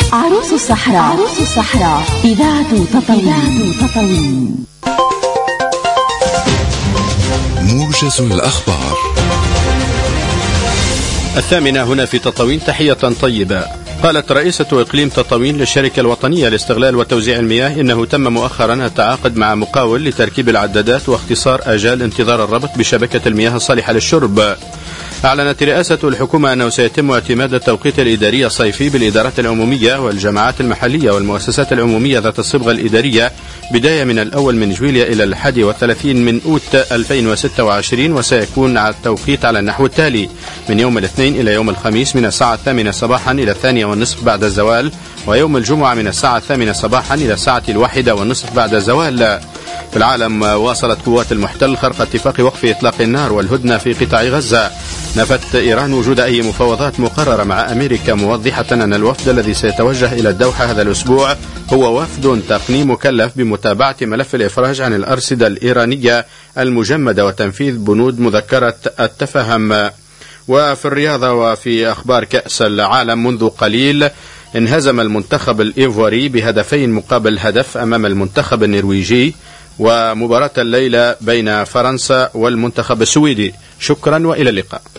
عروس الصحراء إذاعة تطاوين. موجز الأخبار 8 هنا في تطاوين. تحية طيبة. قالت رئيسة إقليم تطاوين للشركة الوطنية لاستغلال وتوزيع المياه إنه تم مؤخرا التعاقد مع مقاول لتركيب العدادات واختصار آجال انتظار الربط بشبكة المياه الصالحة للشرب. أعلنت رئاسة الحكومة أنه سيتم اعتماد التوقيت الإداري الصيفي بالإدارات العمومية والجماعات المحلية والمؤسسات العمومية ذات الصبغة الإدارية بداية من 1 من جويلية إلى 31 من أوت 2026، وسيكون التوقيت على النحو التالي: من يوم الاثنين إلى يوم الخميس من الساعة 8 صباحا إلى 2:30 بعد الزوال، ويوم الجمعة من الساعة 8 صباحا إلى الساعة 1:30 بعد الزوال. في العالم، واصلت قوات المحتل خرق اتفاق وقف إطلاق النار والهدنة في قطاع غزة. نفت إيران وجود أي مفاوضات مقررة مع أمريكا، موضحة أن الوفد الذي سيتوجه إلى الدوحة هذا الأسبوع هو وفد تقني مكلف بمتابعة ملف الإفراج عن الأرصدة الإيرانية المجمدة وتنفيذ بنود مذكرة التفاهم. وفي الرياضة وفي أخبار كأس العالم، منذ قليل انهزم المنتخب الإيفواري بهدفين مقابل هدف أمام المنتخب النرويجي. ومباراة الليلة بين فرنسا والمنتخب السويدي. شكرا وإلى اللقاء.